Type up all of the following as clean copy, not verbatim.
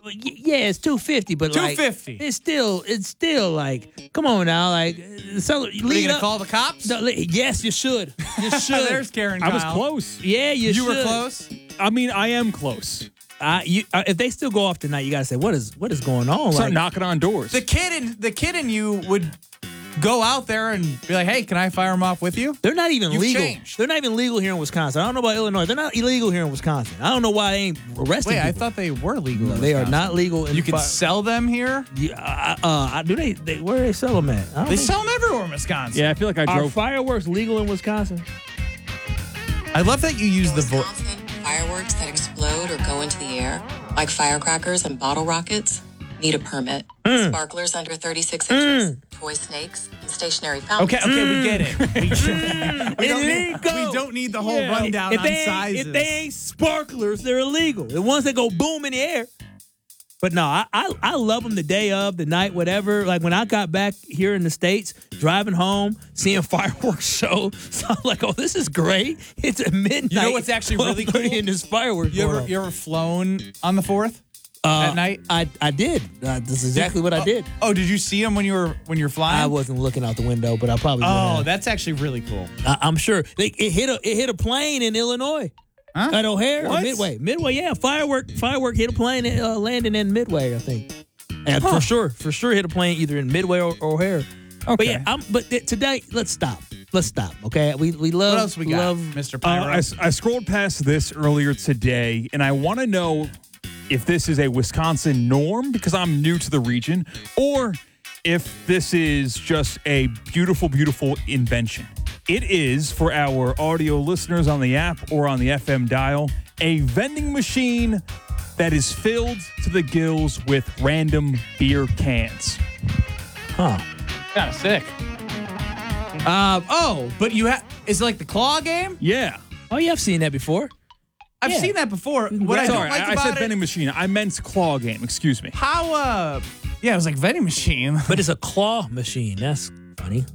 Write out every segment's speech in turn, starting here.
yeah, it's $250, but like $250. It's still like, come on now, like, so Are you gonna call the cops? No, yes, you should. You should. There's Karen. I was Kyle. close. Yeah, you should. You were close. I mean, I am close. If they still go off tonight, you gotta say what is going on. Start Like, knocking on doors. The kid in you would go out there and be like, "Hey, can I fire him off with you?" they're not even You've legal. changed. They're not even legal here in Wisconsin. I don't know about Illinois. They're not illegal here in Wisconsin. I don't know why they ain't arresting Wait, I people. thought they were legal. in They are Wisconsin. not legal. In You can sell them here. do they? Where do they sell them at? I don't They think- sell them everywhere in Wisconsin. yeah, I feel like I Are drove. fireworks legal in Wisconsin? I love that you use In the voice. Wisconsin, fireworks that explode or go into the air, like firecrackers and bottle rockets, need a permit. Sparklers under 36 inches, toy snakes, and stationary fountains. Okay, we get it. Illegal. We don't need the whole rundown on sizes. If they ain't sparklers, they're illegal. The ones that go boom in the air. But no, I love them the day of, the night, whatever. Like when I got back here in the States, driving home, seeing fireworks show, so I'm like, oh, this is great. It's at midnight. You know what's actually really cool? In this fireworks. You ever flown on the 4th at night? I did. This is exactly what I did. Oh, did you see them when you were flying? I wasn't looking out the window, but I probably would Oh, have. that's actually really cool. I'm sure it hit a plane in Illinois. Huh? At O'Hare or What? Midway, yeah. Firework hit a plane landing in Midway, I think. And for sure hit a plane either in Midway or O'Hare. Okay. But yeah, today, let's stop. Okay, we love. What else we got, love, Mr. Pyro? I scrolled past this earlier today, and I want to know if this is a Wisconsin norm because I'm new to the region, or if this is just a beautiful, beautiful invention. It is, for our audio listeners on the app or on the FM dial, a vending machine that is filled to the gills with random beer cans. Huh? Kind of sick. But is it like the claw game? Yeah. Oh, yeah, I've seen that before. I've Yeah. seen that before. What I don't Sorry, like I about said it, vending machine. I meant claw game. Excuse me. how yeah, it was like vending machine. But it's a claw machine. That's funny.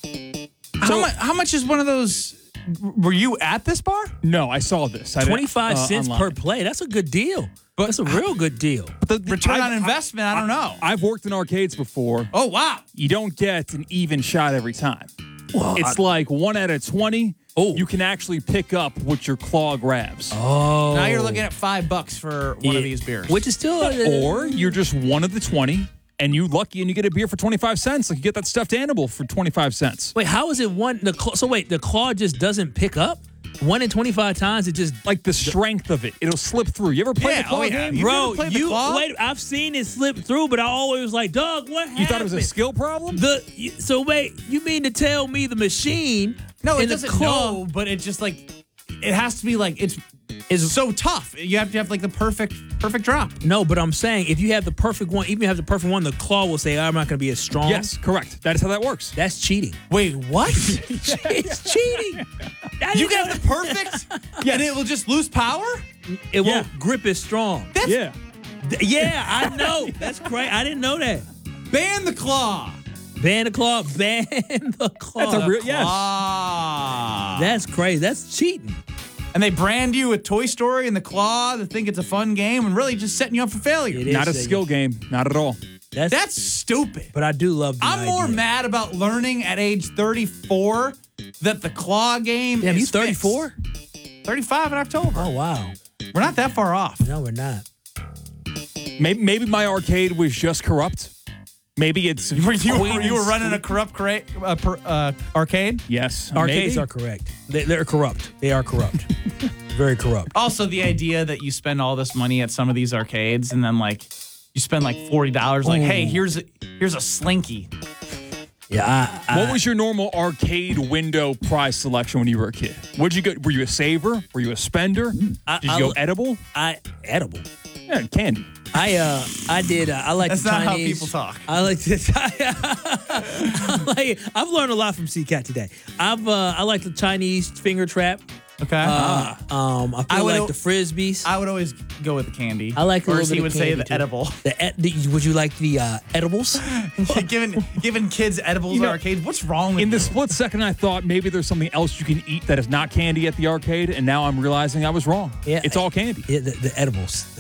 How much is one of those? Were you at this bar? No, I saw this. I didn't- 25 cents online. per play. That's a good deal. But That's a real good deal. Return on investment, I don't know. I've worked in arcades before. Oh, wow. You don't get an even shot every time. Well, It's like 1 out of 20. Oh. You can actually pick up what your claw grabs. Oh, Now you're looking at $5 for one of these beers. which is still Or you're just one of the 20, and you lucky and you get a beer for 25 cents. Like you get that stuffed animal for 25 cents. Wait, how is it one? So wait, the claw just doesn't pick up? 1 in 25 times, it just Like the strength of it. It'll slip through. You ever play Yeah, the claw oh, yeah. game? You bro. never played the claw? Wait. I've seen it slip through, but I always was like, Doug, what happened? You thought it was a skill problem? So wait, you mean to tell me the machine? No, it in the doesn't claw know, but it's just like, it has to be like, it's so tough. You have to have like the perfect drop. No, but I'm saying if you have the perfect one, even if you have the perfect one, the claw will say, I'm not going to be as strong. Yes, correct. That is how that works. That's cheating. Wait, what? It's cheating. You get the perfect? Yeah. And it will just lose power? It Yeah. won't grip as strong. Yeah. Yeah, I know. That's crazy. I didn't know that. Ban the claw. Ban the claw. Ban the claw. That's a real, yes. Ah. That's crazy. That's cheating. And they brand you with Toy Story and the claw to think it's a fun game and really just setting you up for failure. It is. Not a skill game. Not at all. That's stupid. But I do love the I'm more idea. mad about learning at age 34 that the claw game Damn, is you 34? fixed. 35 in October. Oh, wow. We're not that far off. No, we're not. Maybe my arcade was just corrupt. Maybe it's You Queen were and running a Sleep. corrupt arcade? Yes. Arcades maybe. are correct. They're corrupt. They are corrupt. Very corrupt. Also, the idea that you spend all this money at some of these arcades and then like you spend like $40. Like, hey, here's a Slinky. Yeah, What was your normal arcade window prize selection when you were a kid? What'd you go? Were you a saver? Were you a spender? Did you go edible? edible. Yeah, candy. I did. I like That's the not how Chinese. people talk. I like this. I've learned a lot from CCAT today. I like the Chinese finger trap. Okay. I feel would- like the frisbees. I would always go with the candy. I like a or little as bit he of would say, candy, the too. edible. Would you like the edibles? giving kids edibles You know, at arcades. What's wrong with In the you? split second, I thought maybe there's something else you can eat that is not candy at the arcade, and now I'm realizing I was wrong. Yeah. It's all candy. Yeah, the edibles.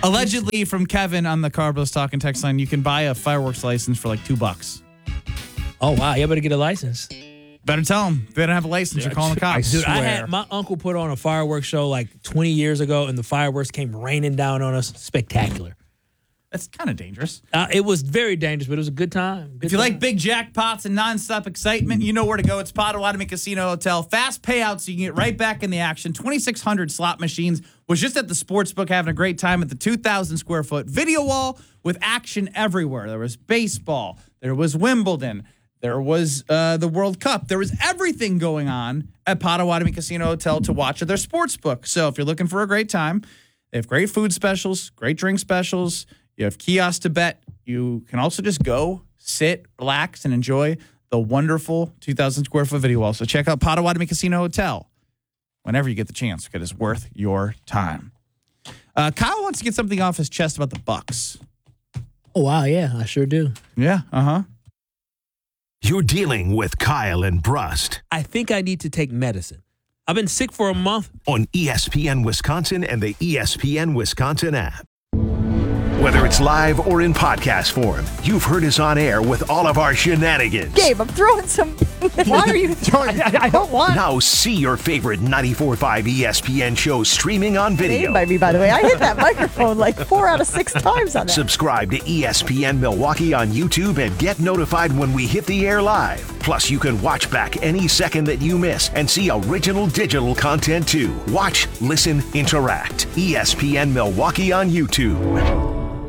Allegedly, from Kevin on the Carlos Talking text line, you can buy a fireworks license for like $2. Oh, wow. You better get a license. Better tell them. If they don't have a license, you're calling the cops. Dude, I had my uncle put on a fireworks show like 20 years ago, and the fireworks came raining down on us. Spectacular. That's kind of dangerous. It was very dangerous, but it was a good time. If you like big jackpots and nonstop excitement, you know where to go. It's Potawatomi Casino Hotel. Fast payouts, so you can get right back in the action. 2,600 slot machines. Was just at the sportsbook having a great time at the 2,000 square foot video wall with action everywhere. There was baseball. There was Wimbledon. There was the World Cup. There was everything going on at Potawatomi Casino Hotel to watch at their sportsbook. So if you're looking for a great time, they have great food specials, great drink specials. You have kiosks to bet. You can also just go, sit, relax, and enjoy the wonderful 2,000 square foot video wall. So check out Potawatomi Casino Hotel whenever you get the chance, because it's worth your time. Kyle wants to get something off his chest about the Bucks. Oh, wow. Yeah, I sure do. Yeah, You're dealing with Kyle and Brust I think I need to take medicine. I've been sick for a month. on ESPN Wisconsin and the ESPN Wisconsin app. Whether it's live or in podcast form, you've heard us on air with all of our shenanigans. Gabe, I'm throwing some. Why are you throwing? I don't want. Now see your favorite 94.5 ESPN shows streaming on video. By me, by the way, I hit that microphone like 4 out of 6 times on that. Subscribe to ESPN Milwaukee on YouTube and get notified when we hit the air live. Plus, you can watch back any second that you miss and see original digital content too. Watch, listen, interact. ESPN Milwaukee on YouTube.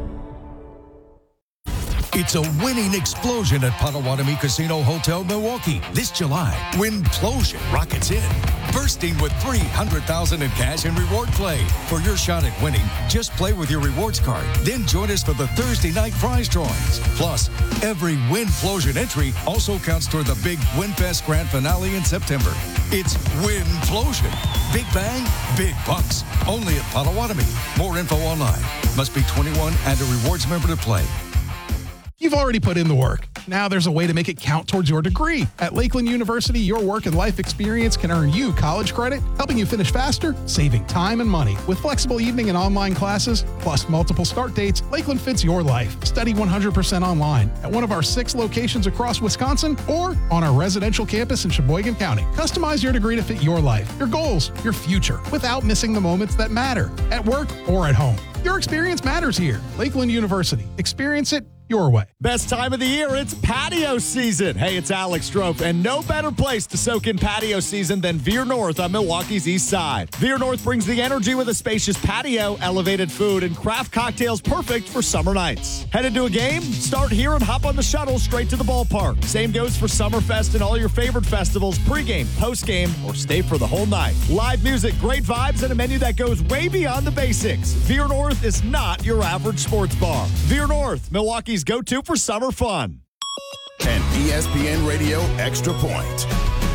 It's a winning explosion at Potawatomi Casino Hotel Milwaukee. This July, Winplosion rockets in, bursting with $300,000 in cash and reward play. For your shot at winning, just play with your rewards card. Then join us for the Thursday night prize drawings. Plus, every Winplosion entry also counts toward the big WinFest Grand Finale in September. It's Winplosion. Big bang, big bucks. Only at Potawatomi. More info online. Must be 21 and a rewards member to play. You've already put in the work. Now there's a way to make it count towards your degree. At Lakeland University, your work and life experience can earn you college credit, helping you finish faster, saving time and money. With flexible evening and online classes, plus multiple start dates, Lakeland fits your life. Study 100% online at one of our 6 locations across Wisconsin or on our residential campus in Sheboygan County. Customize your degree to fit your life, your goals, your future, without missing the moments that matter at work or at home. Your experience matters here. Lakeland University. Experience it your way. Best time of the year, it's patio season. Hey, it's Alex Strope, and no better place to soak in patio season than Veer North on Milwaukee's east side. Veer North brings the energy with a spacious patio, elevated food, and craft cocktails perfect for summer nights. Headed to a game? Start here and hop on the shuttle straight to the ballpark. Same goes for Summerfest and all your favorite festivals, pregame, postgame, or stay for the whole night. Live music, great vibes, and a menu that goes way beyond the basics. Veer North is not your average sports bar. Veer North, Milwaukee's go-to for summer fun. And ESPN Radio Extra Point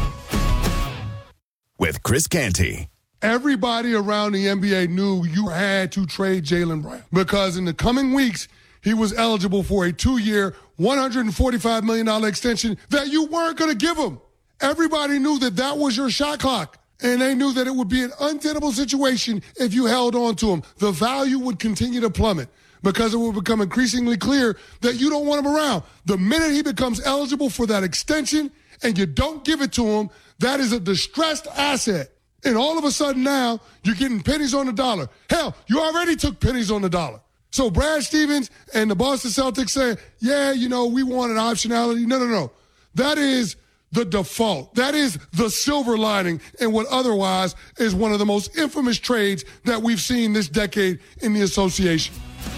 with Chris Canty. Everybody around the NBA knew you had to trade Jaylen Brown because in the coming weeks, he was eligible for a 2-year, $145 million extension that you weren't going to give him. Everybody knew that that was your shot clock, and they knew that it would be an untenable situation if you held on to him. The value would continue to plummet because it will become increasingly clear that you don't want him around. The minute he becomes eligible for that extension and you don't give it to him, that is a distressed asset. And all of a sudden now, you're getting pennies on the dollar. Hell, you already took pennies on the dollar. So Brad Stevens and the Boston Celtics say, yeah, we wanted optionality. No. That is the default. That is the silver lining in what otherwise is one of the most infamous trades that we've seen this decade in the association.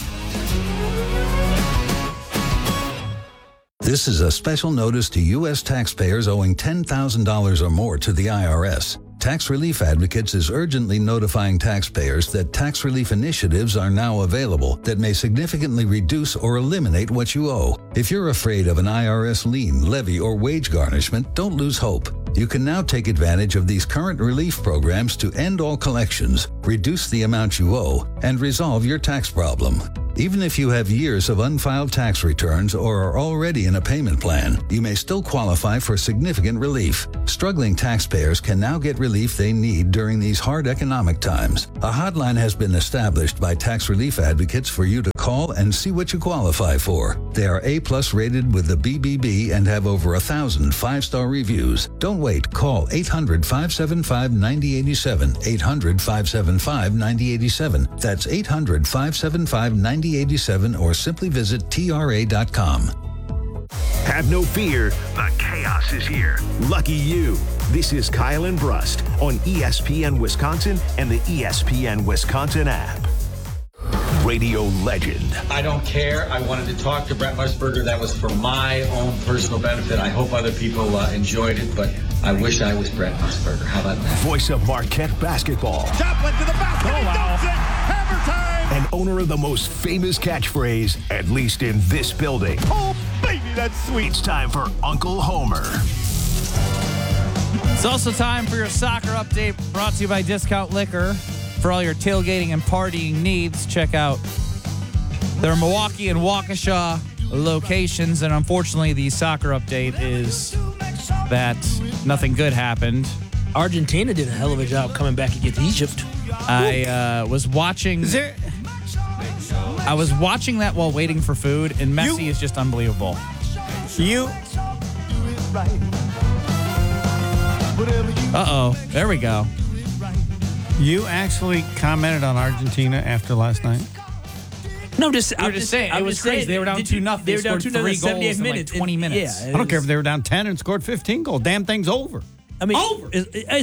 This is a special notice to U.S. taxpayers owing $10,000 or more to the IRS. Tax Relief Advocates is urgently notifying taxpayers that tax relief initiatives are now available that may significantly reduce or eliminate what you owe. If you're afraid of an IRS lien, levy, or wage garnishment, don't lose hope. You can now take advantage of these current relief programs to end all collections, reduce the amount you owe, and resolve your tax problem. Even if you have years of unfiled tax returns or are already in a payment plan, you may still qualify for significant relief. Struggling taxpayers can now get relief they need during these hard economic times. A hotline has been established by tax relief advocates for you to call and see what you qualify for. They are A+ rated with the BBB and have over 1,000 5-star reviews. Don't wait. Call 800-575-9087. 800-575-9087. That's 800-575-9087 or simply visit TRA.com. Have no fear, the chaos is here. Lucky you. This is Kyle and Brust on ESPN Wisconsin and the ESPN Wisconsin app. Radio legend. I don't care. I wanted to talk to Brent Musburger. That was for my own personal benefit. I hope other people enjoyed it, but I wish I was Brent Musburger. How about that? Voice of Marquette basketball. Joplin to the basket. Oh, wow. Hammer time. And owner of the most famous catchphrase, at least in this building. Oh, baby, that's sweet. It's time for Uncle Homer. It's also time for your soccer update, brought to you by Discount Liquor. For all your tailgating and partying needs, check out their Milwaukee and Waukesha locations. And unfortunately, the soccer update is that nothing good happened. Argentina did a hell of a job coming back against Egypt. I was watching. I was watching that while waiting for food, and Messi is just unbelievable. There we go. You actually commented on Argentina after last night? No, I'm just saying. It was crazy. They were down 2-0. They were down 2-0 3 goals in like 20 minutes. I don't care if they were down 10 and scored 15 goals. Damn thing's over. I mean, it's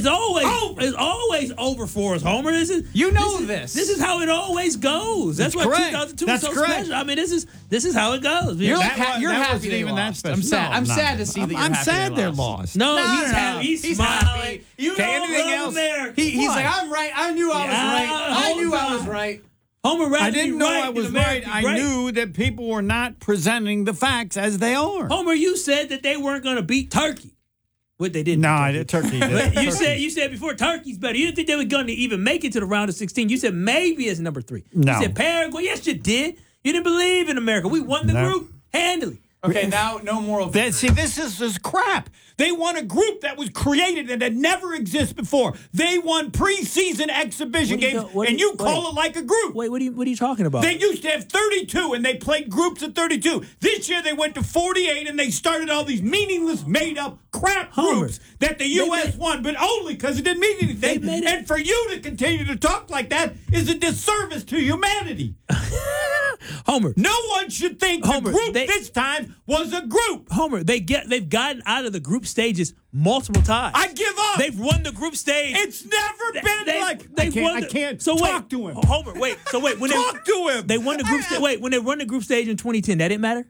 always over for us, Homer. This is This is how it always goes. That's why 2002 was so special. I mean, this is how it goes. You're happy they lost. I'm sad. I'm sad to see that. I'm sad they're lost. No, he's happy. He's smiling. You know anything else? He's like, I'm right. I knew I was right. Homer, I didn't know I was right. I knew that people were not presenting the facts as they are. Homer, you said that they weren't going to beat Turkey. What they didn't. No, I did. Turkey did. You said before Turkey's better. You didn't think they were going to even make it to the round of 16. You said maybe it's number 3. No. You said Paraguay. Yes, you did. You didn't believe in America. We won the group handily. Okay, now no moral. See, this is crap. They won a group that was created and had never existed before. They won preseason exhibition games, and you call it like a group. Wait, what are you talking about? They used to have 32, and they played groups of 32. This year, they went to 48, and they started all these meaningless, made-up crap groups that the U.S. won, but only because it didn't mean anything. And for you to continue to talk like that is a disservice to humanity. Homer. No one should think the group this time was a group. Homer, they've gotten out of the group stages multiple times. I give up. They've won the group stage. It's never been like I can't talk to him. Homer, wait. When talk to him. They won the group stage. Wait, when they won the group stage in 2010, that didn't matter?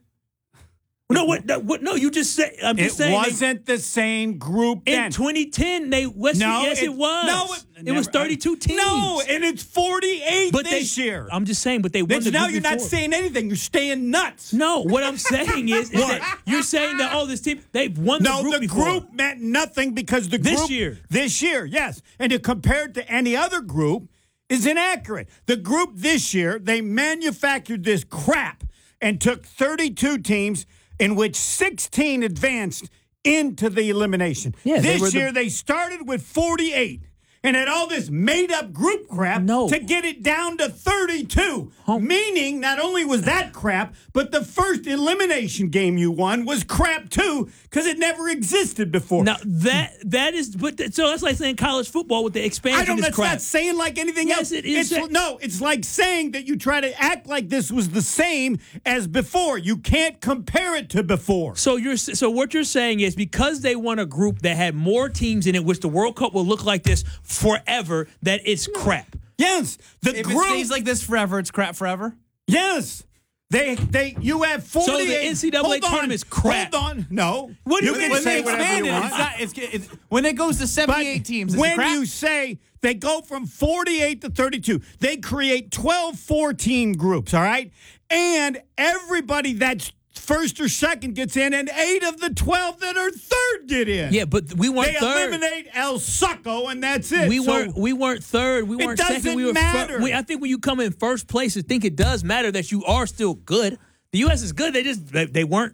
No, what? No, you just said. I'm just saying. It wasn't the same group then. In 2010, it was. No, it was 32 teams. No, and it's 48 this year. I'm just saying, but they won the now group you're not before. saying anything. You're staying nuts. No, what I'm saying is that you're saying that this team they've won the group before. No, the group meant nothing because the group this year, yes, and it compared to any other group is inaccurate. The group this year, they manufactured this crap and took 32 teams, in which 16 advanced into the elimination. Yeah, this year, they started with 48 and had all this made-up group crap to get it down to 32. Meaning, not only was that crap, but the first elimination game you won was crap, too, because it never existed before. Now, that is... So that's like saying college football with the expansion is crap. That's not saying like anything else. It is. It's like saying that you try to act like this was the same as before. You can't compare it to before. So what you're saying is because they won a group that had more teams in it, which the World Cup will look like this forever, that it's crap. Yes. If it stays like this forever, it's crap forever? Yes. You have 48. So the NCAA tournament's crap. Hold on. No. What you can say whatever you want. It's when it goes to 78 teams, is it crap? When you say they go from 48 to 32, they create 12 4-team groups, all right? And everybody that's first or second gets in, and 8 of the 12 that are third get in. Yeah, but we weren't they third. Eliminate El Succo, and that's it. We weren't third. We weren't second. We were matter. I think when you come in first place, I think it does matter that you are still good. The U.S. is good. They weren't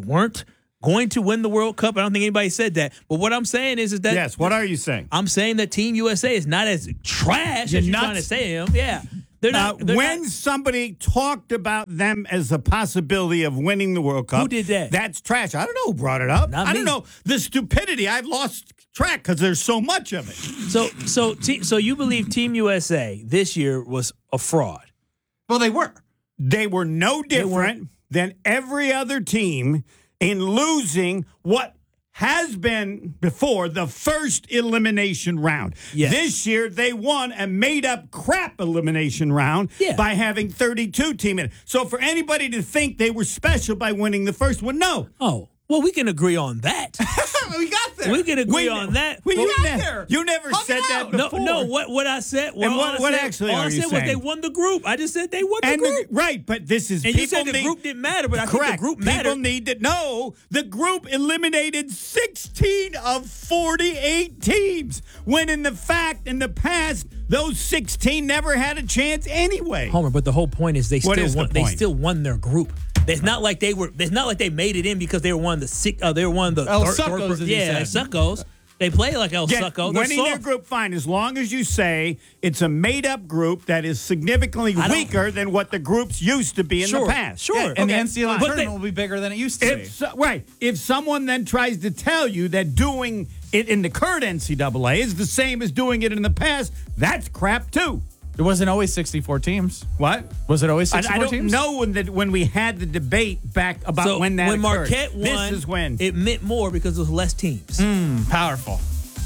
going to win the World Cup. I don't think anybody said that. But what I'm saying is that yes. What are you saying? I'm saying that Team USA is not as trash as you're trying to say him. Yeah. When somebody talked about them as a possibility of winning the World Cup, who did that? That's trash. I don't know who brought it up. I don't know the stupidity. I've lost track because there's so much of it. So you believe Team USA this year was a fraud? Well, they were. They were no different than every other team in losing what has been before the first elimination round. Yes. This year, they won a made-up crap elimination round by having 32 team in it. So for anybody to think they were special by winning the first one, no. Oh, well, we can agree on that. We got there. We can agree on that. We got there. You never said that before. No. What I said. And what actually are you saying? Was they won the group. I just said they won the group. Right, but this is and you said the group didn't matter, but I think the group mattered. People need to know the group eliminated 16 of 48 teams, when in the past those 16 never had a chance anyway. Homer, but the whole point is they still won their group. It's not like they made it in because they were one of the El Succos. El Succos. They play like El Succo. Winning their group, fine, as long as you say it's a made-up group that is significantly weaker than what the groups used to be in the past. Sure. And the NCAA tournament will be bigger than it used to be. Right. If someone then tries to tell you that doing it in the current NCAA is the same as doing it in the past, that's crap too. It wasn't always 64 teams. What? Was it always 64 teams? I don't know when we had the debate back about when that when occurred. Marquette won, this is when it meant more because there was less teams. Powerful.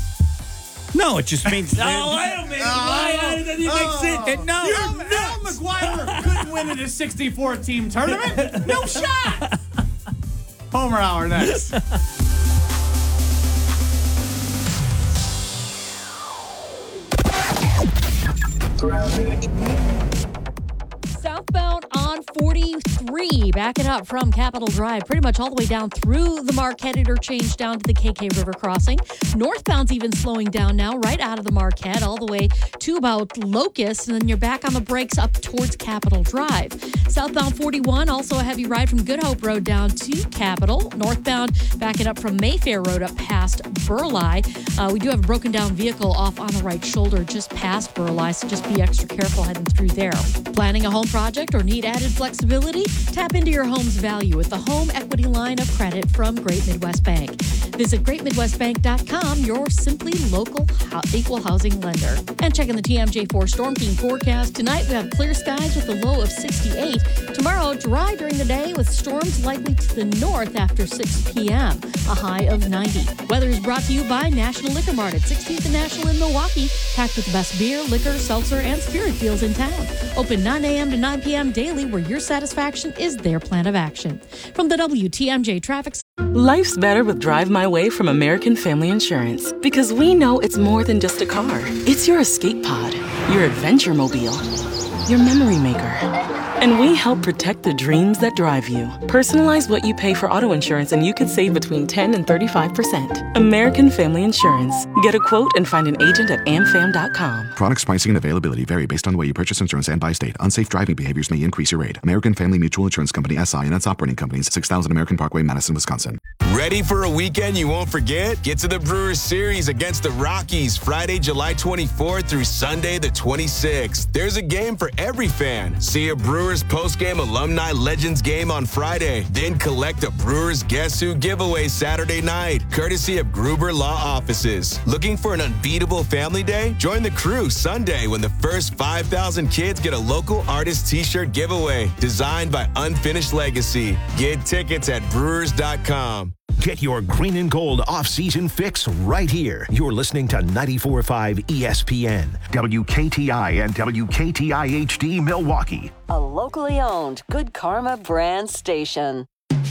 No, it just means. Wait a minute. Why doesn't it make sense? No, Al McGuire couldn't win in a 64-team tournament. No shot. Homer Hour next. Southbound on 43, backing up from Capitol Drive, pretty much all the way down through the Marquette interchange down to the KK River crossing. Northbound's even slowing down now, right out of the Marquette, all the way to about Locust, and then you're back on the brakes up towards Capitol Drive. Southbound 41, also a heavy ride from Good Hope Road down to Capitol. Northbound, backing up from Mayfair Road up past Burleigh. We do have a broken down vehicle off on the right shoulder just past Burleigh, so just be extra careful heading through there. Planning a home project or need added flexibility? Tap into your home's value with the Home Equity Line of Credit from Great Midwest Bank. Visit greatmidwestbank.com, your simply local equal housing lender. And check in the TMJ4 Storm Team forecast. Tonight we have clear skies with a low of 68. Tomorrow, dry during the day with storms likely to the north after 6 p.m., a high of 90. Weather is brought to you by National Liquor Mart at 16th and National in Milwaukee, packed with the best beer, liquor, seltzer, and spirit deals in town. Open 9 a.m. to 9 p.m. daily, where your satisfaction is their plan of action. From the WTMJ Traffic. Life's better with Drive My Way from American Family Insurance, because we know it's more than just a car. It's your escape pod, your adventure mobile, your memory maker. And we help protect the dreams that drive you. Personalize what you pay for auto insurance and you could save between 10 and 35%. American Family Insurance. Get a quote and find an agent at amfam.com. Products, pricing, and availability vary based on the way you purchase insurance and by state. Unsafe driving behaviors may increase your rate. American Family Mutual Insurance Company, SI, and its operating companies, 6000 American Parkway, Madison, Wisconsin. Ready for a weekend you won't forget? Get to the Brewers Series against the Rockies Friday, July 24th through Sunday the 26th. There's a game for every fan. See a Brewers post-game alumni legends game on Friday. Then collect a Brewers Guess Who giveaway Saturday night, courtesy of Gruber Law Offices. Looking for an unbeatable family day? Join the crew Sunday when the first 5,000 kids get a local artist t-shirt giveaway designed by Unfinished Legacy. Get tickets at brewers.com. Get your green and gold off-season fix right here. You're listening to 94.5 ESPN, WKTI and WKTI HD Milwaukee. A locally owned Good Karma brand station.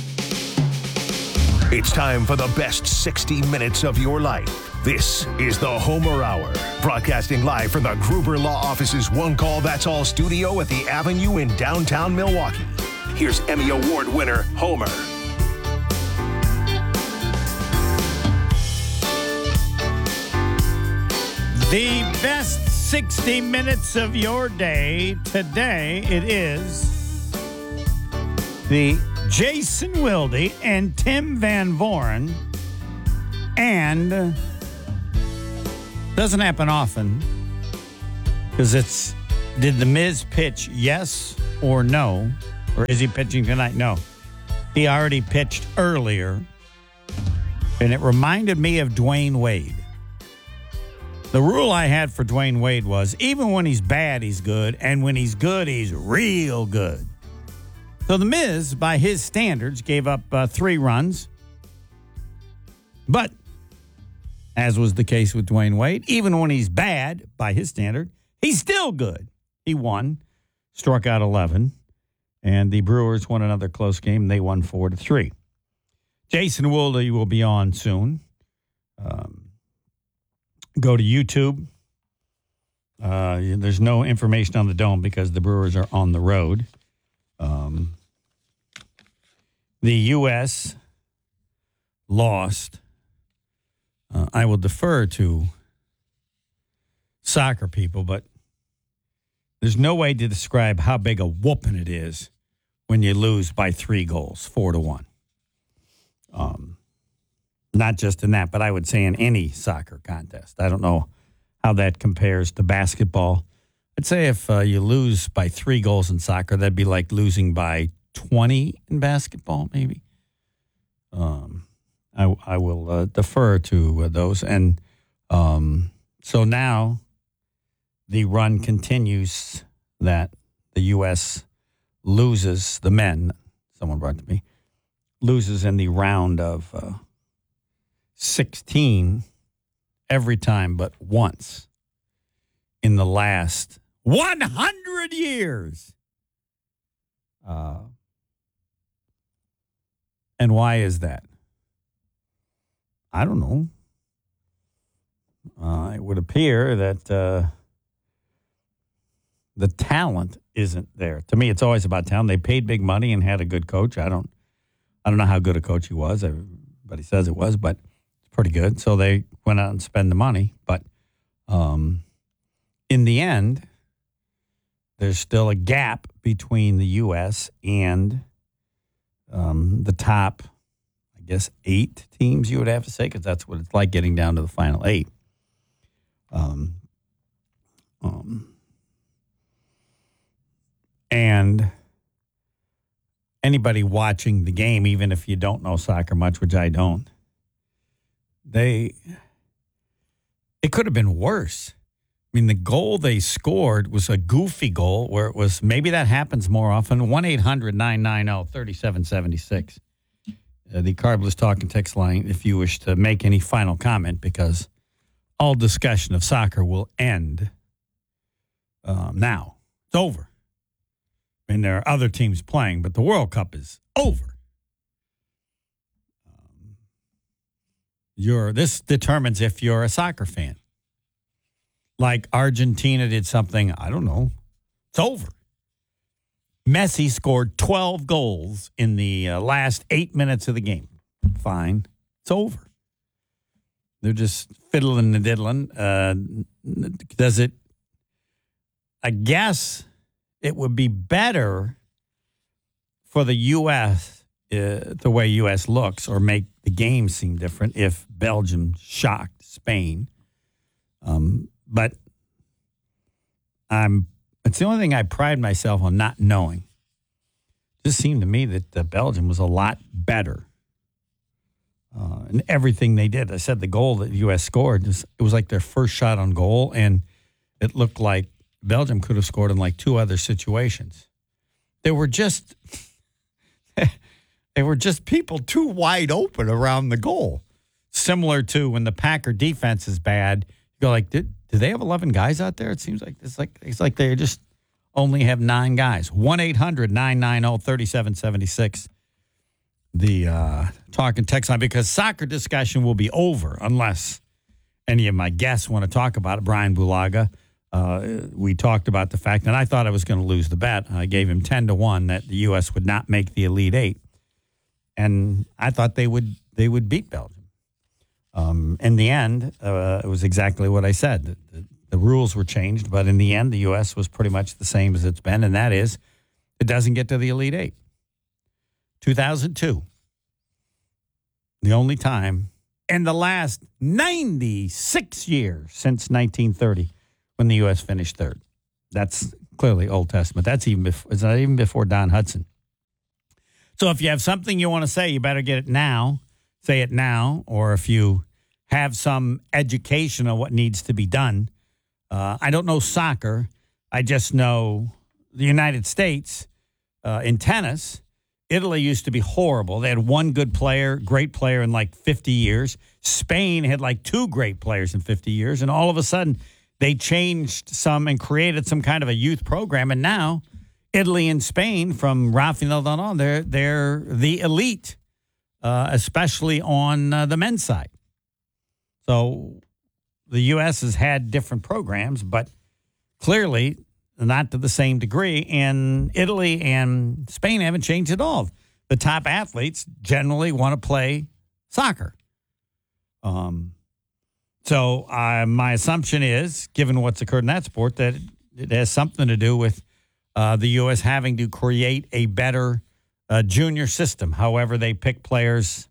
It's time for the best 60 minutes of your life. This is the Homer Hour, broadcasting live from the Gruber Law Office's One Call That's All studio at the Avenue in downtown Milwaukee. Here's Emmy Award winner Homer. The best 60 minutes of your day today, it is the Jason Wilde and Tim Van Voren, and doesn't happen often because it's, did The Miz pitch yes or no, or is he pitching tonight? No. He already pitched earlier, and it reminded me of Dwayne Wade. The rule I had for Dwayne Wade was even when he's bad, he's good. And when he's good, he's real good. So The Miz, by his standards, gave up 3 runs. But, as was the case with Dwayne Wade, even when he's bad, by his standard, he's still good. He won, struck out 11. And the Brewers won another close game. They won 4-3. Jason Wilde will be on soon. Go to YouTube. There's no information on the Dome because the Brewers are on the road. The U.S. lost. I will defer to soccer people, but there's no way to describe how big a whooping it is when you lose by 3 goals, 4-1. Not just in that, but I would say in any soccer contest. I don't know how that compares to basketball. I'd say if you lose by 3 goals in soccer, that'd be like losing by 20 in basketball, maybe. I will defer to those. And so now the run continues that the U.S. loses, the men, someone brought it to me, loses in the round of 16 every time but once in the last 100 years. And why is that? I don't know. It would appear that the talent isn't there. To me, it's always about talent. They paid big money and had a good coach. I don't know how good a coach he was. Everybody says it was, but pretty good. So they went out and spent the money. But in the end, there's still a gap between the U.S. and the top, I guess, 8 teams, you would have to say, because that's what it's like getting down to the final 8. And anybody watching the game, even if you don't know soccer much, which I don't, it could have been worse. I mean, the goal they scored was a goofy goal where it was, maybe that happens more often, 1-800-990-3776. The Carbless Talk and Text line if you wish to make any final comment, because all discussion of soccer will end now. It's over. I mean, there are other teams playing, but the World Cup is over. This determines if you're a soccer fan. Like Argentina did something, I don't know. It's over. Messi scored 12 goals in the last 8 minutes of the game. Fine. It's over. They're just fiddling and diddling. Does it? I guess it would be better for the U.S., the way U.S. looks, or make the game seem different if Belgium shocked Spain. But it's the only thing I pride myself on not knowing. It just seemed to me that Belgium was a lot better in everything they did. I said the goal that the U.S. scored, it was like their first shot on goal, and it looked like Belgium could have scored in like 2 other situations. They were just people too wide open around the goal. Similar to when the Packer defense is bad, you go like, do they have 11 guys out there? It seems like it's like they just only have 9 guys. 1-800-990-3776. The talk and text line, because soccer discussion will be over unless any of my guests want to talk about it. Brian Bulaga, we talked about the fact, and I thought I was going to lose the bet. I gave him 10-1 that the U.S. would not make the Elite Eight, and I thought they would beat Belgium. In the end, it was exactly what I said. The rules were changed, but in the end, the U.S. was pretty much the same as it's been, and that is it doesn't get to the Elite Eight. 2002, the only time in the last 96 years since 1930 when the U.S. finished third. That's clearly Old Testament. That's even before, it's not even before Don Hudson. So if you have something you want to say, you better get it now. Say it now. Or if you have some education on what needs to be done. I don't know soccer. I just know the United States in tennis. Italy used to be horrible. They had one good player, great player in like 50 years. Spain had like two great players in 50 years. And all of a sudden, they changed some and created some kind of a youth program. And now, Italy and Spain, from Rafael Nadal on, they're the elite, especially on the men's side. So the U.S. has had different programs, but clearly not to the same degree. And Italy and Spain haven't changed at all. The top athletes generally want to play soccer. So my assumption is, given what's occurred in that sport, that it has something to do with the U.S. having to create a better junior system, however they pick players,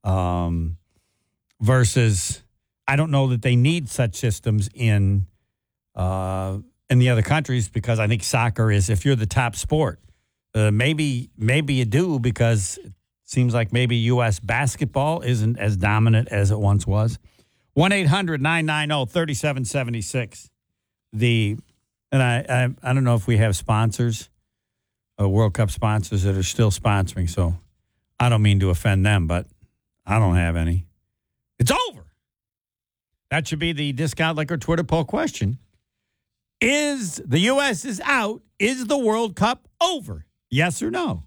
versus I don't know that they need such systems in the other countries, because I think soccer is, if you're the top sport, maybe you do, because it seems like maybe U.S. basketball isn't as dominant as it once was. 1-800-990-3776. And I don't know if we have sponsors, World Cup sponsors that are still sponsoring, so I don't mean to offend them, but I don't have any. It's over. That should be the Discount Liquor Twitter poll question. Is the U.S. is out? Is the World Cup over? Yes or no?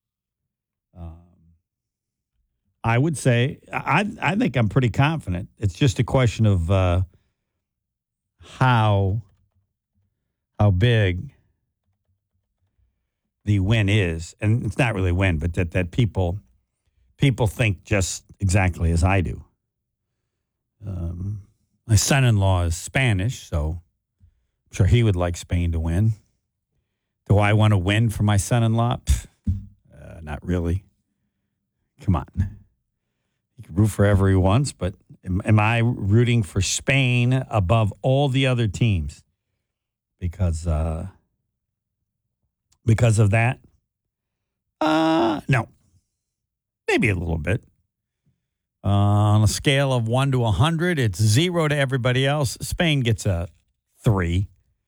I would say I think I'm pretty confident. It's just a question of how big the win is, and it's not really a win, but that people think just exactly as I do. My son-in-law is Spanish, so I'm sure he would like Spain to win. Do I want to win for my son-in-law? Not really. Come on. He can root for whoever he wants, but am I rooting for Spain above all the other teams because of that? No. Maybe a little bit. On a scale of 1 to 100, it's 0 to everybody else. Spain gets a 3.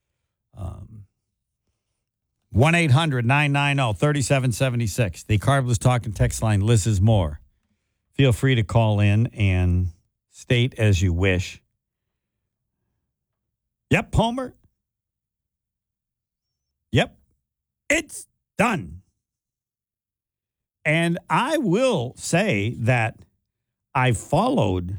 1-800-990-3776. The Carbless Talking text line, Liz is more. Feel free to call in and state as you wish. Yep, Homer. Yep, it's done. And I will say that I followed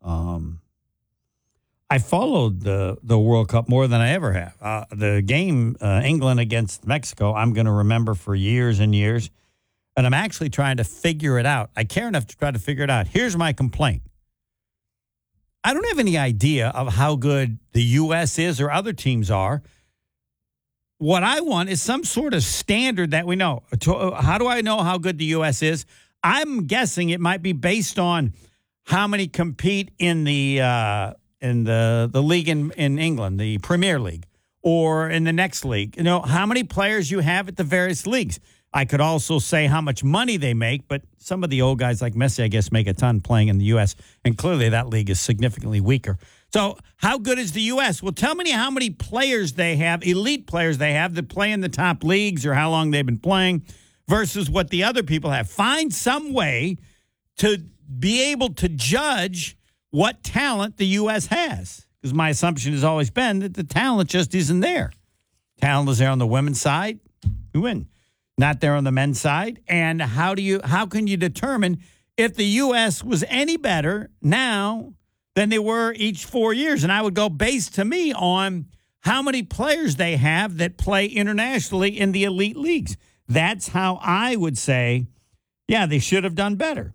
the World Cup more than I ever have. The game, England against Mexico, I'm going to remember for years and years. And I'm actually trying to figure it out. I care enough to try to figure it out. Here's my complaint. I don't have any idea of how good the U.S. is or other teams are. What I want is some sort of standard that we know. How do I know how good the U.S. is? I'm guessing it might be based on how many compete in the league in England, the Premier League, or in the next league. You know, how many players you have at the various leagues. I could also say how much money they make, but some of the old guys like Messi, I guess, make a ton playing in the U.S., and clearly that league is significantly weaker. So how good is the U.S.? Well, tell me how many players they have, elite players they have that play in the top leagues, or how long they've been playing versus what the other people have. Find some way to be able to judge what talent the U.S. has, because my assumption has always been that the talent just isn't there. Talent is there on the women's side. You win. Not there on the men's side. And how can you determine if the U.S. was any better now than they were each 4 years? And I would go based to me on how many players they have that play internationally in the elite leagues. That's how I would say, yeah, they should have done better.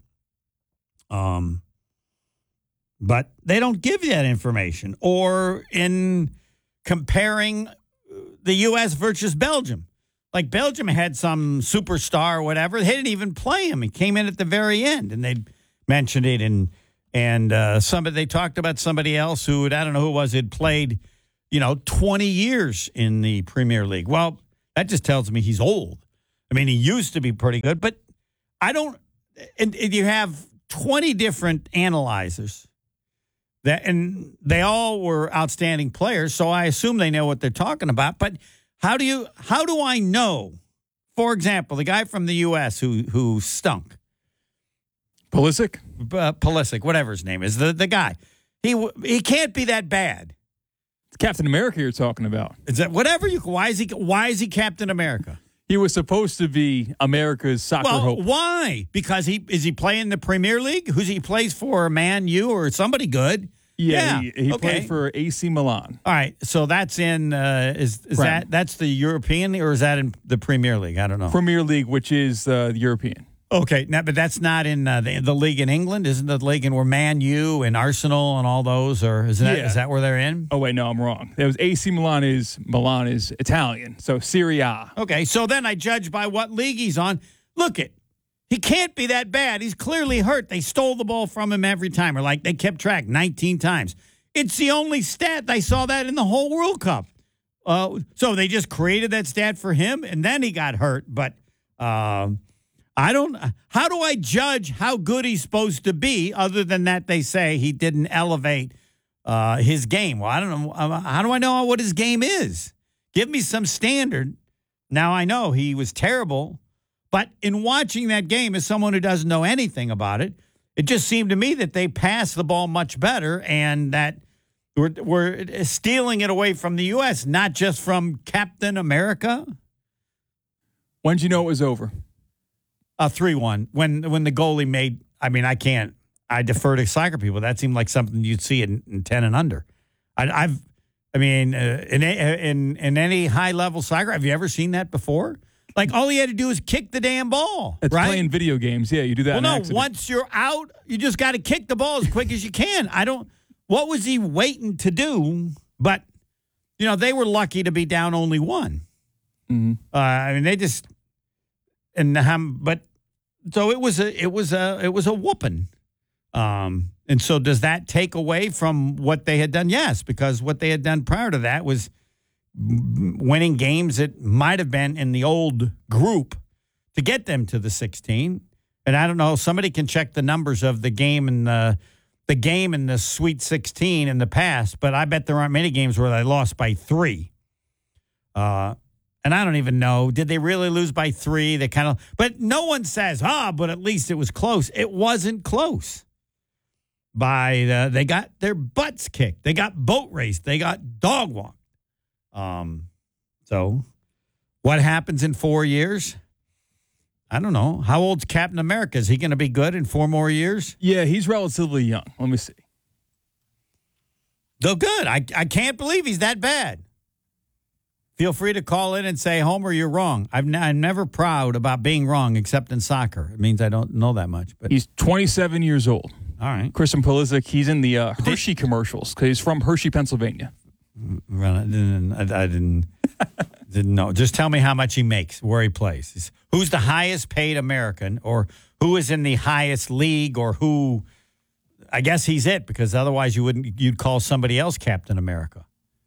But they don't give you that information. Or in comparing the U.S. versus Belgium. Like Belgium had some superstar or whatever. They didn't even play him. He came in at the very end, and they mentioned it. And they talked about somebody else who, I don't know who it was, had played, 20 years in the Premier League. Well, that just tells me he's old. I mean, he used to be pretty good, but I don't. And you have 20 different analyzers and they all were outstanding players, so I assume they know what they're talking about. But how do I know? For example, the guy from the U.S. who stunk, Pulisic, whatever his name is, the guy, he can't be that bad. It's Captain America you're talking about. Is that whatever you? Why is he Captain America? He was supposed to be America's soccer hope. Why? Because is he playing the Premier League? Who's he plays for? Man U or somebody good? Yeah. He played for AC Milan. All right, so that's in that's the European, or is that in the Premier League? I don't know. Premier League, which is the European. Okay, but that's not in the league in England. Isn't the league in where Man U and Arsenal and all those, or is that where they're in? Oh wait, no, I'm wrong. It was AC Milan is Italian, so Serie A. Okay, so then I judge by what league he's on. Look he can't be that bad. He's clearly hurt. They stole the ball from him every time, or like they kept track 19 times. It's the only stat I saw that in the whole World Cup. So they just created that stat for him, and then he got hurt. But I don't. How do I judge how good he's supposed to be? Other than that, they say he didn't elevate his game. Well, I don't know. How do I know what his game is? Give me some standard. Now I know he was terrible, but in watching that game, as someone who doesn't know anything about it, it just seemed to me that they passed the ball much better, and that we're stealing it away from the U.S., not just from Captain America. When did you know it was over? 3-1. When the goalie made, I defer to soccer people. That seemed like something you'd see in 10 and under. In any high level soccer, have you ever seen that before? Like all he had to do is kick the damn ball. It's right? Playing video games. Yeah, you do that. Well, no, once you're out, you just got to kick the ball as quick as you can. What was he waiting to do? But, they were lucky to be down only one. Mm-hmm. They just, so it was a whooping. And so does that take away from what they had done? Yes, because what they had done prior to that was winning games that might have been in the old group to get them to the 16. And I don't know, somebody can check the numbers of the game in the Sweet 16 in the past, but I bet there aren't many games where they lost by 3. And I don't even know, did they really lose by 3? But no one says, but at least it was close. It wasn't close. They got their butts kicked. They got boat raced. They got dog walked. So what happens in 4 years? I don't know. How old's Captain America? Is he going to be good in 4 more years? Yeah, he's relatively young. Let me see. So good. I can't believe he's that bad. Feel free to call in and say, Homer, you're wrong. I'm never proud about being wrong, except in soccer. It means I don't know that much. But he's 27 years old. All right. Christian Pulisic, he's in the Hershey commercials because he's from Hershey, Pennsylvania. Well, I didn't know. Just tell me how much he makes, where he plays. Who's the highest paid American, or who is in the highest league, or who? I guess he's it, because otherwise you'd call somebody else Captain America.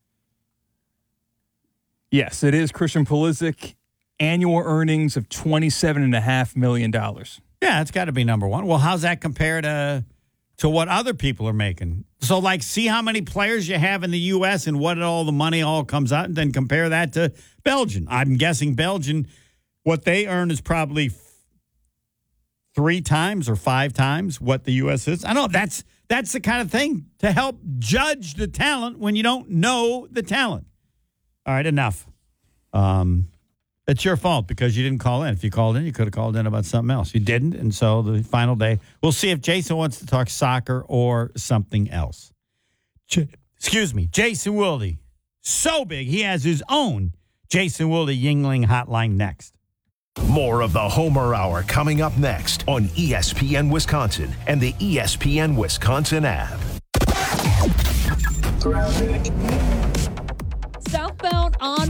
Yes, it is Christian Pulisic. Annual earnings of $27.5 million. Yeah, it's got to be number one. Well, how's that compare to what other people are making? So, see how many players you have in the U.S. and what all the money all comes out, and then compare that to Belgium. I'm guessing Belgium, what they earn is probably 3 times or 5 times what the U.S. is. I know that's the kind of thing to help judge the talent when you don't know the talent. All right, enough. It's your fault because you didn't call in. If you called in, you could have called in about something else. You didn't, and so the final day, we'll see if Jason wants to talk soccer or something else. Excuse me, Jason Wilde, So big, he has his own Jason Wilde Yingling hotline next. More of the Homer Hour coming up next on ESPN Wisconsin and the ESPN Wisconsin app. Southbound on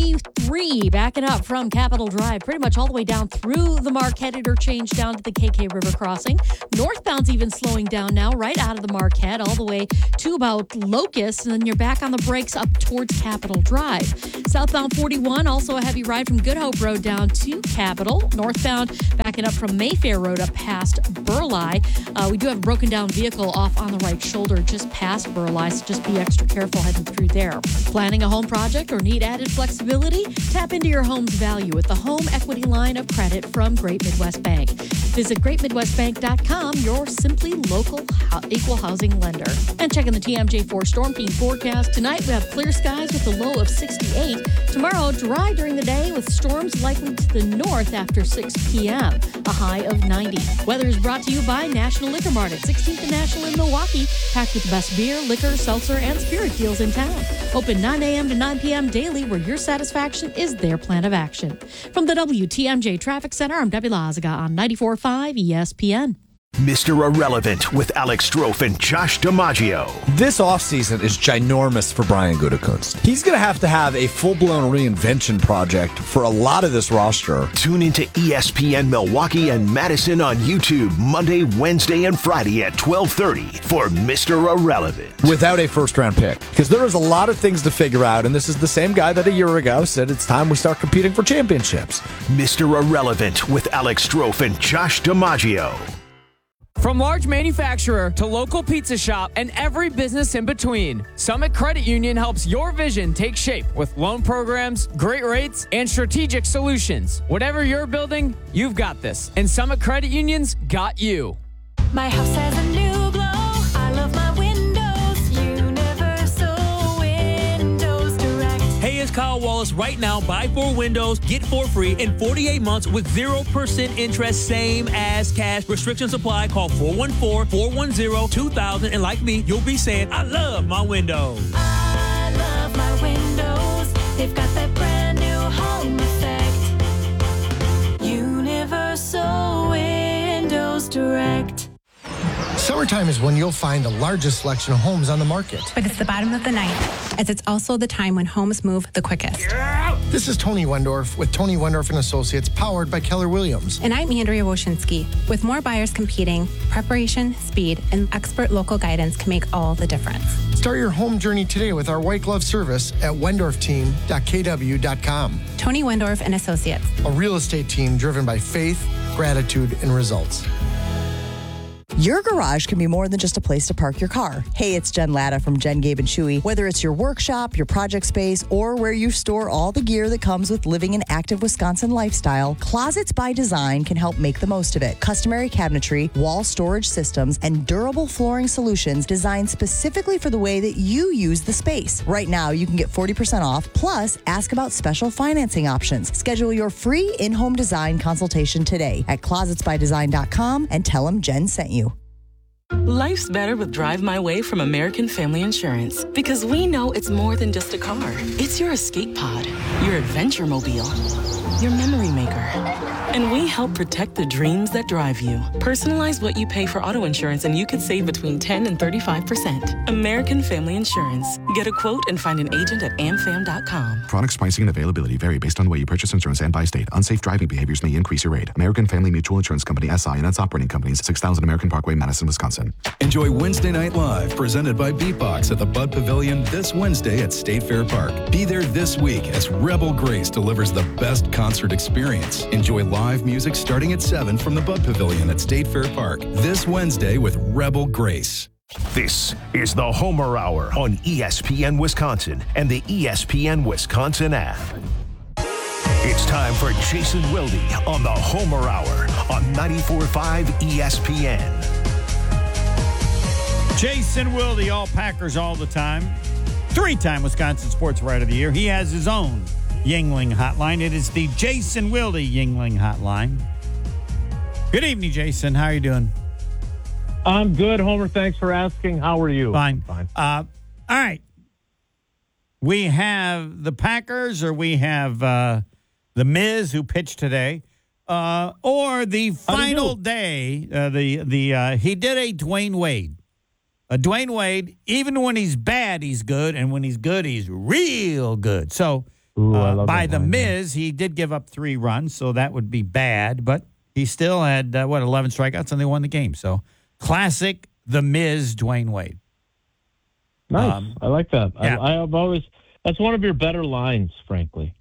43, backing up from Capitol Drive, pretty much all the way down through the Marquette interchange down to the KK River crossing. Northbound's even slowing down now, right out of the Marquette, all the way to about Locust, and then you're back on the brakes up towards Capitol Drive. Southbound 41, also a heavy ride from Good Hope Road down to Capitol. Northbound backing up from Mayfair Road up past Burleigh. We do have a broken down vehicle off on the right shoulder just past Burleigh, so just be extra careful heading through there. Planning a home project or need added flexibility? Tap into your home's value with the Home Equity Line of Credit from Great Midwest Bank. Visit greatmidwestbank.com, your simply local equal housing lender. And checking the TMJ4 Storm Team forecast. Tonight we have clear skies with a low of 68. Tomorrow, dry during the day with storms likely to the north after 6 p.m., a high of 90. Weather is brought to you by National Liquor Mart at 16th and National in Milwaukee, packed with the best beer, liquor, seltzer, and spirit deals in town. Open 9 a.m. to 9 p.m. daily, where your satisfaction is their plan of action. From the WTMJ Traffic Center, I'm Debbie Lazaga on 94.5 ESPN. Mr. Irrelevant with Alex Strofe and Josh DiMaggio. This offseason is ginormous for Brian Gutekunst. He's going to have a full-blown reinvention project for a lot of this roster. Tune into ESPN Milwaukee and Madison on YouTube Monday, Wednesday, and Friday at 12:30 for Mr. Irrelevant. Without a first-round pick. Because there is a lot of things to figure out, and this is the same guy that a year ago said it's time we start competing for championships. Mr. Irrelevant with Alex Strofe and Josh DiMaggio. From large manufacturer to local pizza shop and every business in between, Summit Credit Union helps your vision take shape with loan programs, great rates, and strategic solutions. Whatever you're building, you've got this. And Summit Credit Union's got you. My house has a new glow. I love my windows. Universal Windows Direct. Hey, it's Kyle Wallace. Right now, buy 4 windows, get 4 free in 48 months with 0% interest, same as cash. Restrictions apply. Call 414-410-2000. And like me, you'll be saying, I love my windows. I love my windows. They've got that brand new home effect. Universal Windows Direct. Summertime is when you'll find the largest selection of homes on the market. But it's the bottom of the ninth, as it's also the time when homes move the quickest. This is Tony Wendorf with Tony Wendorf & Associates, powered by Keller Williams. And I'm Andrea Woshinski. With more buyers competing, preparation, speed, and expert local guidance can make all the difference. Start your home journey today with our white glove service at wendorfteam.kw.com. Tony Wendorf & Associates. A real estate team driven by faith, gratitude, and results. Your garage can be more than just a place to park your car. Hey, it's Jen Latta from Jen, Gabe & Chewy. Whether it's your workshop, your project space, or where you store all the gear that comes with living an active Wisconsin lifestyle, Closets by Design can help make the most of it. Customary cabinetry, wall storage systems, and durable flooring solutions designed specifically for the way that you use the space. Right now, you can get 40% off, plus ask about special financing options. Schedule your free in-home design consultation today at closetsbydesign.com and tell them Jen sent you. Life's better with Drive My Way from American Family Insurance, because we know it's more than just a car. It's your escape pod, your adventure mobile, your memory maker. And we help protect the dreams that drive you. Personalize what you pay for auto insurance and you could save between 10 and 35%. American Family Insurance. Get a quote and find an agent at amfam.com. Products, pricing, and availability vary based on the way you purchase insurance and by state. Unsafe driving behaviors may increase your rate. American Family Mutual Insurance Company, SI, and its operating companies, 6000 American Parkway, Madison, Wisconsin. Enjoy Wednesday Night Live, presented by Beatbox at the Bud Pavilion this Wednesday at State Fair Park. Be there this week as Rebel Grace delivers the best concert experience. Enjoy live music starting at 7 from the Bud Pavilion at State Fair Park this Wednesday with Rebel Grace. This is the Homer Hour on ESPN Wisconsin and the ESPN Wisconsin app. It's time for Jason Wilde on the Homer Hour on 94.5 ESPN. Jason Wilde, all Packers all the time. 3-time Wisconsin Sports Writer of the Year. He has his own Yingling hotline. It is the Jason Wilde Yingling hotline. Good evening, Jason. How are you doing? I'm good, Homer. Thanks for asking. How are you? Fine. Fine. All right. We have the Packers, or we have the Miz, who pitched today, or the final day. He did a Dwayne Wade. Dwayne Wade, even when he's bad, he's good, and when he's good, he's real good. So by the Miz, he did give up 3 runs, so that would be bad, but he still had 11 strikeouts, and they won the game. So classic, the Miz, Dwayne Wade. Nice. I like that. Yeah. I've always that's one of your better lines, frankly.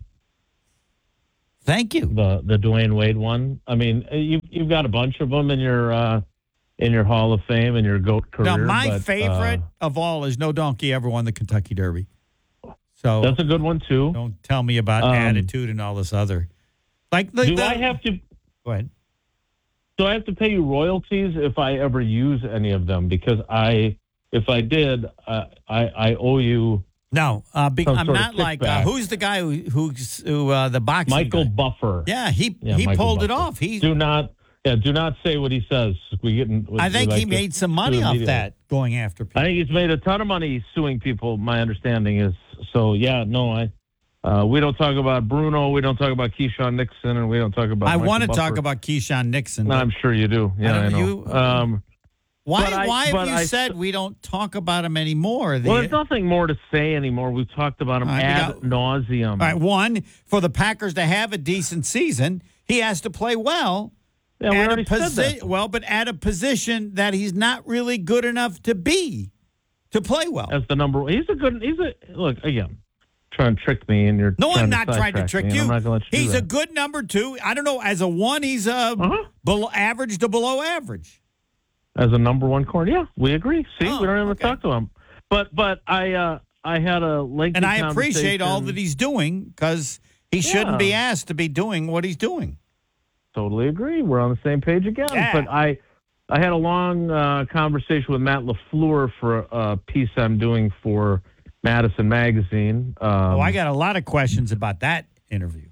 Thank you. The Dwayne Wade one. I mean, you've got a bunch of them in your Hall of Fame and your GOAT career. Now, my favorite of all is No Donkey Ever Won the Kentucky Derby. So that's a good one too. Don't tell me about attitude and all this other. I have to? Go ahead. Do I have to pay you royalties if I ever use any of them? Because if I did, I owe you. No, I'm not like who's the guy who the boxing Michael guy? Buffer. Yeah, he Michael pulled Buffer. it off. Do not say what he says. I think he made some money off that going after people. I think he's made a ton of money suing people. My understanding is so. Yeah, no, we don't talk about Bruno. We don't talk about Keyshawn Nixon, and we don't talk about. I want to Buffer. talk about Keyshawn Nixon. No, I'm sure you do. Yeah, I know. Why have you said we don't talk about him anymore? Well, there's nothing more to say anymore. We've talked about him ad nauseum. All right, one, for the Packers to have a decent season, he has to play well. Yeah, we already said that. Well, but at a position that he's not really good enough to play well. As the number one. Look, again, trying to trick me, and you're No, I'm not trying to trick you. I'm not gonna let you He's do a good number 2. I don't know, as a 1, he's below average to below average. As a number 1 corner, yeah, we agree. See, we don't even talk to him. But I had a lengthy and I appreciate all that he's doing, because he shouldn't be asked to be doing what he's doing. Totally agree. We're on the same page again. Yeah. But I had a long conversation with Matt LaFleur for a piece I'm doing for Madison Magazine. I got a lot of questions about that interview.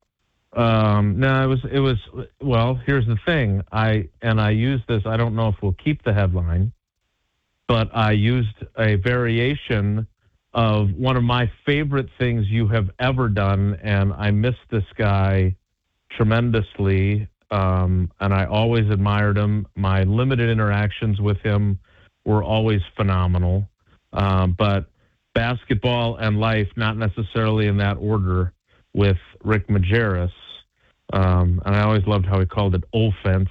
No, it was. Well, here's the thing. I used this. I don't know if we'll keep the headline, but I used a variation of one of my favorite things you have ever done, and I miss this guy tremendously. And I always admired him. My limited interactions with him were always phenomenal. But basketball and life, not necessarily in that order, with Rick Majerus. And I always loved how he called it offense.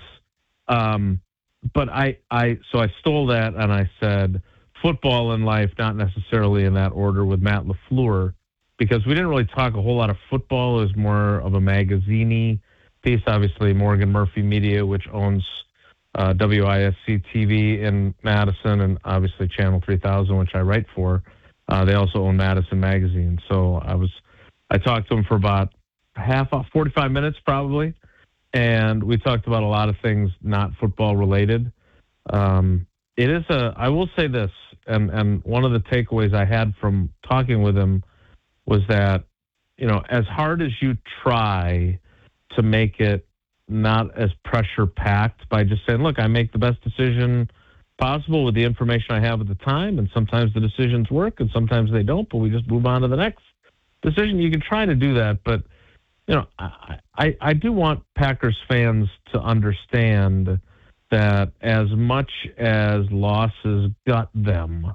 But so I stole that and I said football and life, not necessarily in that order, with Matt LaFleur, because we didn't really talk a whole lot of football. It was more of a magazine-y piece. Obviously, Morgan Murphy Media, which owns WISC TV in Madison, and obviously Channel 3000, which I write for. They also own Madison Magazine. So I talked to him for about 45 minutes probably, and we talked about a lot of things not football related. I will say this, and one of the takeaways I had from talking with him was that, as hard as you try to make it not as pressure packed by just saying, look, I make the best decision possible with the information I have at the time, and sometimes the decisions work and sometimes they don't, but we just move on to the next decision. You can try to do that, but I do want Packers fans to understand that as much as losses gut them,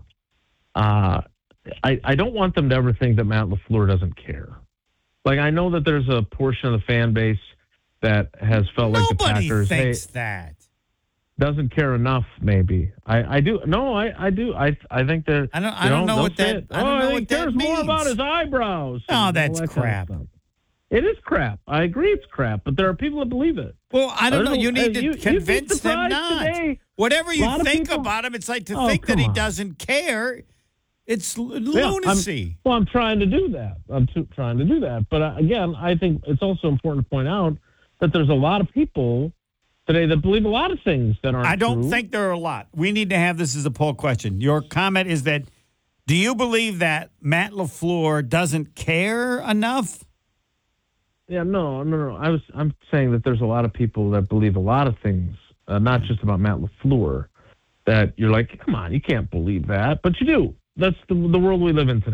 I don't want them to ever think that Matt LaFleur doesn't care. Like, I know that there's a portion of the fan base that has felt like the Packers Nobody thinks that. Doesn't care enough, maybe. I do. No, I do. I think that I don't know what that. I don't know what that cares means. more about his eyebrows. Oh, and that's all that kind of crap. stuff. It is crap. I agree, it's crap. But there are people that believe it. Well, I don't know. You need to you'd be convince them surprised not. today. Whatever A you lot of think people- about him, it's like to Oh, think that he come on. doesn't care. It's Yeah, lunacy. I'm trying to do that. Trying to do that. But again, I think it's also important to point out that there's a lot of people today that believe a lot of things that aren't I don't true. think there are a lot. We need to have this as a poll question. Your comment is that, do you believe that Matt LaFleur doesn't care enough? Yeah, no. I'm saying that there's a lot of people that believe a lot of things, not just about Matt LaFleur, that you're like, come on, you can't believe that. But you do. That's the world we live in today.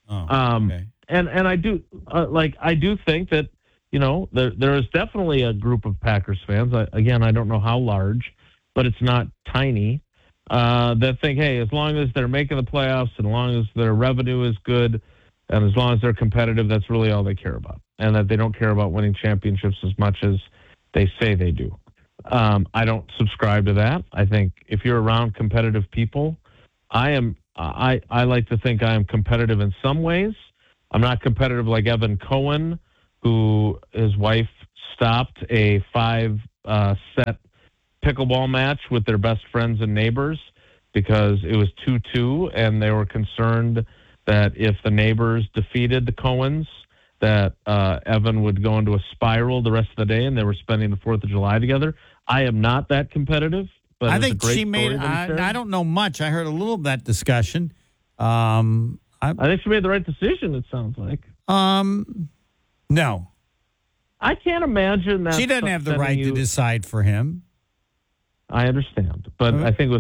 Okay. And I do I do think that there is definitely a group of Packers fans. I don't know how large, but it's not tiny. That think, hey, as long as they're making the playoffs, and as long as their revenue is good, and as long as they're competitive, that's really all they care about, and that they don't care about winning championships as much as they say they do. I don't subscribe to that. I think if you're around competitive people, I like to think I am competitive in some ways. I'm not competitive like Evan Cohen, who his wife stopped a 5-set pickleball match with their best friends and neighbors because it was 2-2, and they were concerned that if the neighbors defeated the Cohens, that Evan would go into a spiral the rest of the day, and they were spending the 4th of July together. I am not that competitive, but I it's a think great she made. story that he shared. I don't know much. I heard a little of that discussion. I think she made the right decision. It sounds like. No, I can't imagine that she doesn't have the right to decide for him. I understand, but I think with